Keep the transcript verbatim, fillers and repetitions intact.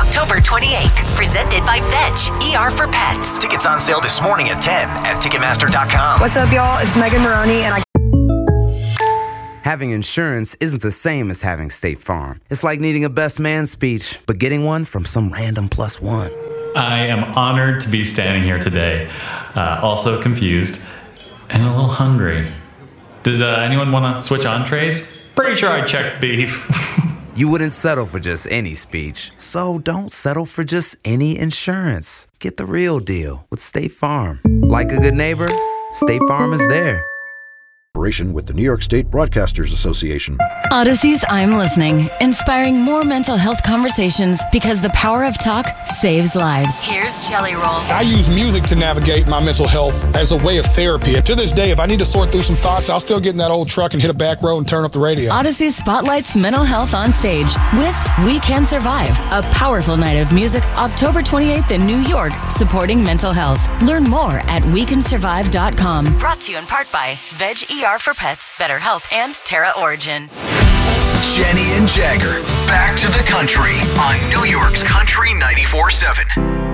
October twenty-eighth. Presented by Veg, E R for Pets. Tickets on sale this morning at ten at Ticketmaster dot com. What's up, y'all? It's Megan Maroney, and I... Having insurance isn't the same as having State Farm. It's like needing a best man speech, but getting one from some random plus one. I am honored to be standing here today, uh, also confused and a little hungry. Does uh, anyone want to switch entrees? Pretty sure I checked beef. You wouldn't settle for just any speech, so don't settle for just any insurance. Get the real deal with State Farm. Like a good neighbor, State Farm is there. With the New York State Broadcasters Association. Odyssey's I'm Listening, inspiring more mental health conversations because the power of talk saves lives. Here's Jelly Roll. I use music to navigate my mental health as a way of therapy. And to this day, if I need to sort through some thoughts, I'll still get in that old truck and hit a back road and turn up the radio. Odyssey spotlights mental health on stage with We Can Survive, a powerful night of music October twenty-eighth in New York, supporting mental health. Learn more at we can survive dot com. Brought to you in part by Veg E R for Pets, BetterHelp, and Terra Origin. Jenny and Jagger, back to the country on New York's Country ninety-four seven.